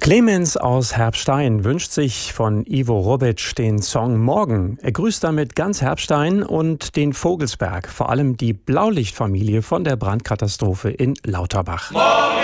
Clemens aus Herbstein wünscht sich von Ivo Robic den Song Morgen. Er grüßt damit ganz Herbstein und den Vogelsberg, vor allem die Blaulichtfamilie von der Brandkatastrophe in Lauterbach. Morgen